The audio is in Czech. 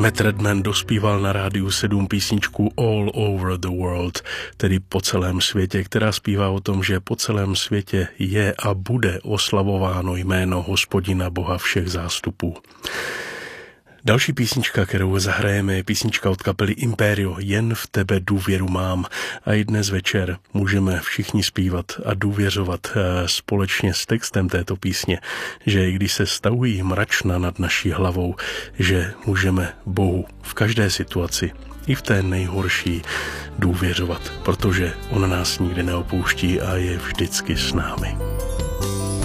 Matt Redman dospíval na Rádiu 7 písničku All Over the World, tedy po celém světě, která zpívá o tom, že po celém světě je a bude oslavováno jméno Hospodina Boha všech zástupů. Další písnička, kterou zahrajeme, je písnička od kapely Império, Jen v tebe důvěru mám. A i dnes večer můžeme všichni zpívat a důvěřovat společně s textem této písně, že i když se stavují mračna nad naší hlavou, že můžeme Bohu v každé situaci, i v té nejhorší, důvěřovat, protože on nás nikdy neopouští a je vždycky s námi.